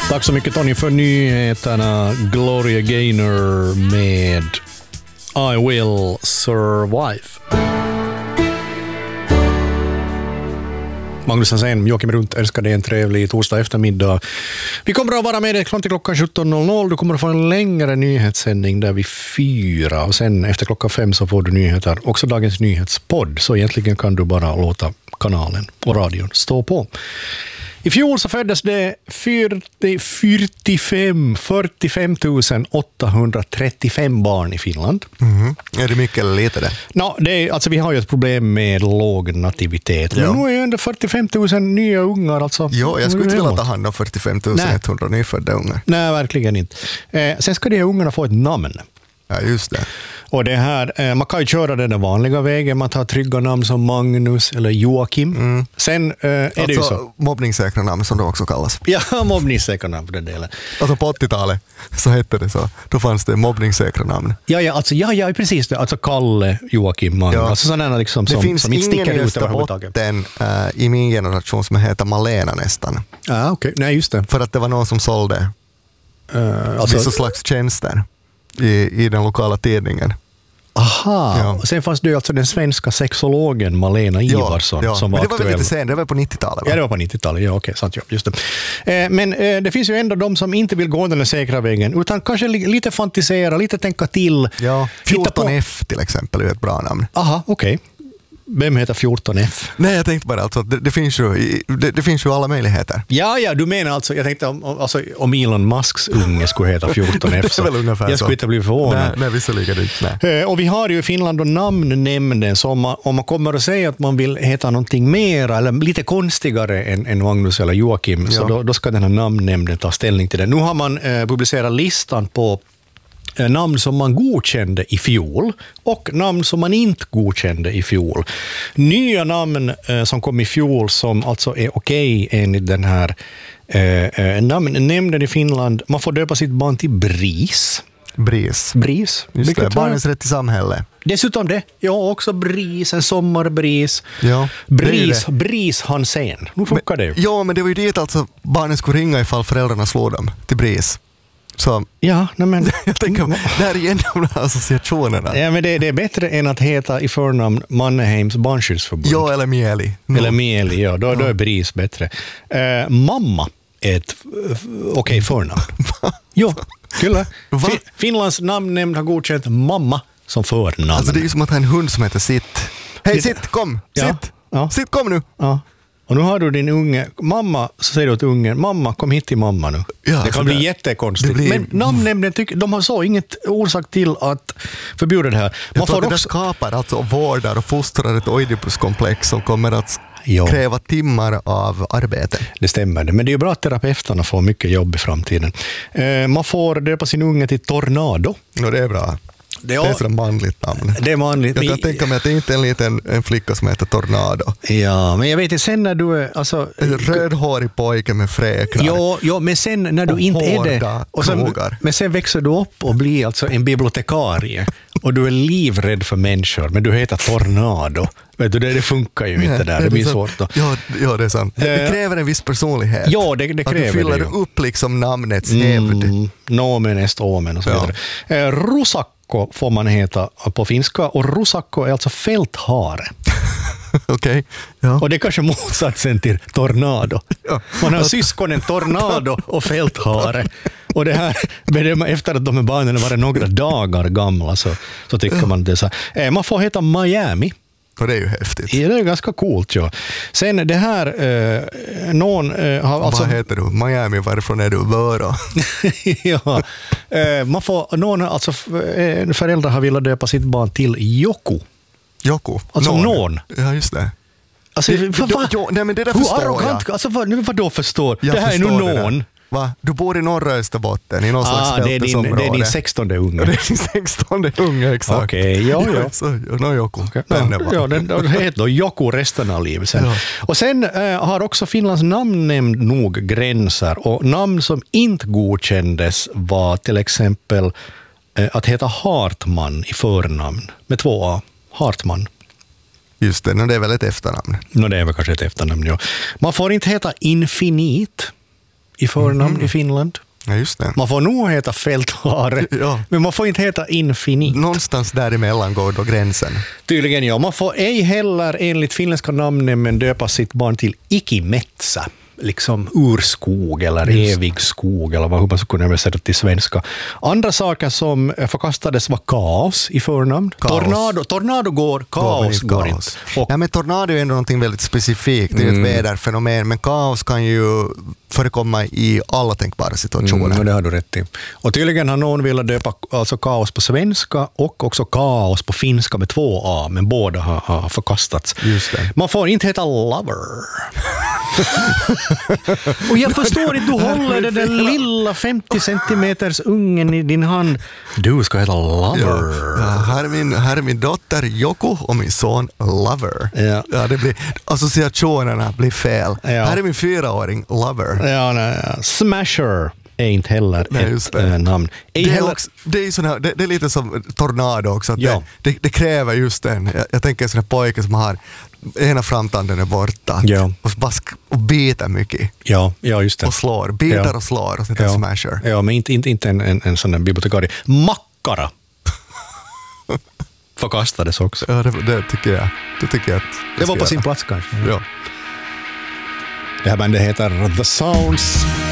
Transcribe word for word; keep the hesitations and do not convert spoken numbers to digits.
Tack så mycket Tony för nyheterna. Gloria Gaynor med I Will Survive. Magnus Hansen, Joakim Runt, önskar dig en trevlig torsdag eftermiddag. Vi kommer att vara med dig till klockan sjutton noll noll. Du kommer att få en längre nyhetssändning där vid fyra. Och sen efter klockan fem så får du nyheter. Också dagens nyhetspodd. Så egentligen kan du bara låta kanalen och radion stå på. I fjol så föddes det fyrtiofem tusen åttahundratrettiofem barn i Finland. Mm. Är det mycket eller lite det? No, det är, alltså vi har ju ett problem med låg nativitet. Men ja. Nu är ju ändå fyrtiofem tusen nya ungar. Alltså, jo, jag skulle inte vilja ta hand om fyrtiofem tusen etthundra nyfödda ungar. Nej, verkligen inte. Eh, sen ska de här ungarna få ett namn. Ja, just det. Och det här, eh, man kan ju köra den vanliga vägen. Man tar trygga namn som Magnus eller Joakim. Mm. Sen eh, är alltså, det ju så. Mobbningssäkra namn som det också kallas. Ja, mobbningssäkra namn för den delen. Alltså på åttiotalet så hette det så. Då fanns det mobbningssäkra namn. Ja, ja, alltså, ja, ja precis det. Alltså Kalle, Joakim, Magnus. Ja. Alltså sådana liksom som, det finns som inte sticker ut överhuvudtaget. Det finns ingen uh, i min generation som heter Malena nästan. Ja, okej. Okay. Nej, just det. För att det var någon som sålde uh, alltså, vissa slags tjänster i, i den lokala tidningen. Aha, ja. Och sen fanns det ju alltså den svenska sexologen Malena Ivarsson ja, ja. som var aktuell. Men det var väl lite sen, det var på nittiotalet va? Ja, det var på nittiotalet, ja okej, sant, ja, just det. Eh, men eh, det finns ju ändå de som inte vill gå den säkra vägen, utan kanske li- lite fantisera, lite tänka till. Ja, fjorton F till exempel är ett bra namn. Aha, okej. Okay. Vem heter fjorton F? Nej, jag tänkte bara alltså, det, det, finns ju, det, det finns ju alla möjligheter. Ja, ja, du menar alltså, jag tänkte om, alltså, om Elon Musks unge skulle heta fjorton F. Det är väl ungefär jag skulle inte bli förvånad. Nej, nej visserligen inte. Och vi har ju i Finland då namnnämnden, så om man, om man kommer att säga att man vill heta någonting mer eller lite konstigare än, än Magnus eller Joakim, ja. så då, då ska den här namnnämnden ta ställning till det. Nu har man eh, publicerat listan på namn som man godkände i fjol och namn som man inte godkände i fjol. Nya namn eh, som kom i fjol som alltså är okej okay enligt den här eh, namnnämnden i Finland. Man får döpa sitt barn till BRIS. BRIS. BRIS. Just det, barnens rätt till samhälle. Dessutom det. Ja, också BRIS, en sommarbris. Ja, BRIS, det det. BRIS Hansen. Nu funkar men, det ju. Ja, men det var ju dit alltså barnen skulle ringa ifall föräldrarna slår dem till BRIS. Så, ja, nej men, jag tänker, det här är igen de här associationerna. Ja, men det, det är bättre än att heta i förnamn Manneheims barnskyddsförbund. Ja, eller Mieli. No. Eller Mieli, ja. Då, ja. då är BRIS bättre. Uh, mamma är ett uh, okej okay förnamn. Jo, kyllä. Fin- Finlands namnnämnd har godkänt mamma som förnamn. Alltså det är ju som att ha en hund som heter Sitt. Hej, Sitt, kom! Ja. Sitt! Ja. Sitt, kom nu! Ja. Och nu har du din unge, mamma, så säger du till ungen, mamma, kom hit till mamma nu. Ja, det kan bli det, jättekonstigt. Det blir... Men namnnämnden tycker, de har så inget orsak till att förbjuda det här. Man jag tror får att det också... skapar alltså vårdar och fostrar ett Oidipuskomplex som kommer att jo. kräva timmar av arbete. Det stämmer det, men det är ju bra att terapeuterna får mycket jobb i framtiden. Eh, man får döpa sin unge till Tornado. Ja, det är bra. Det är, det är för en manligt namn. Det är manligt. Jag kan men... tänka mig att det inte är en liten en flicka som heter Tornado. Ja, men jag vet inte, sen när du är... Alltså, en rödhårig pojke med fräknar. Ja, ja, men sen när du inte är det... Och sen, men sen växer du upp och blir alltså en bibliotekarie. Och du är livrädd för människor, men du heter Tornado. Vet du, det, det funkar ju inte där. Det blir svårt då. Ja, ja, det är sant. Det, det kräver en viss personlighet. Ja, det, det kräver det. Att du fyller det upp liksom namnets hävd. Mm, nomen est omen och så vidare. Ja. Eh, Rusakko får man heta på finska, och Rusakko är alltså fälthare. Okej. Okay. Ja. Och det är kanske motsatsen till Tornado. Ja. Man har syskonen Tornado och fälthare. Och det här, efter att de här barnen var några dagar gamla, så, så tycker man det så här. Man får heta Miami. Och det är ju häftigt. Ja, det är ganska coolt, ja. Sen det här, eh, någon eh, har alltså... Vad heter du? Miami, varifrån är du? Vöra? Ja, eh, man får, någon, alltså eh, föräldrar har velat döpa sitt barn till Joku. Joku? Alltså någon. någon. Ja, just det. Alltså, det, vad, vad, jo, nej, men det där hur förstår arrogant, jag. alltså vad, vad då förstår? Jag det här är nu någon. Va? Du bor i norra Österbotten i någon ah, slags det är din, det är din sextonde unge. Det är din sextonde unge, exakt. Okej, okay, ja, ja. Så, no, Joku. Okay. Ja, ja, den heter då Joku resten av livet sen. Ja. Och sen äh, har också Finlands namnnämnd nog gränser, och namn som inte godkändes var till exempel äh, att heta Hartman i förnamn med två A. Hartman. Just det, no, det är väl ett efternamn. No, det är väl kanske ett efternamn, ja. Man får inte heta Infinit. i förnamn Mm. i Finland. Ja, just det. Man får nog heta fälthare, Ja. men man får inte heta infinit. Någonstans däremellan går då gränsen. Tydligen ja. Man får ej heller enligt finländska namnnämnden döpa sitt barn till ikimetsä, liksom urskog eller Just. evig skog eller vad hur man ska kunna översätta till svenska. Andra saker som förkastades var kaos i förnamn. Kaos. Tornado, tornado går, kaos går inte. Och Ja, men tornado är ändå någonting väldigt specifikt. Det är Mm. ett väderfenomen, men kaos kan ju förekomma i alla tänkbara situationer. Mm, och det har du rätt i. Och tydligen har någon velat döpa alltså kaos på svenska och också kaos på finska med två A, men båda har, har förkastats. Just det. Man får inte heta lover. Och jag förstår inte, du håller den där lilla femtio centimeters ungen i din hand. Du ska heta lover. Ja, här, är min, här är min dotter Joko och min son Lover. Ja. Ja, det blir, associationerna blir fel. Ja. Här är min fyraåring Lover. Ja, nej, ja. Smasher är inte heller Nej, ett just det. äh, namn. Ej Det är, heller, också, det, är sån här, det, det är lite som tornado också. Att Ja. det, det, det kräver just den. Jag, jag tänker en sån här pojke som har ena framtanden är borta Ja. och, bask, och biter mycket ja, ja, just det. och slår. Biter Ja. och slår och så heter det Ja. smasher. Ja, men inte, inte, inte en, en, en sån där bibliotekarie. Makkara förkastades också. Ja, det, det tycker jag. Det, tycker jag att Det var ska på sin göra. plats kanske. Ja. Det här bandet heter The Sounds.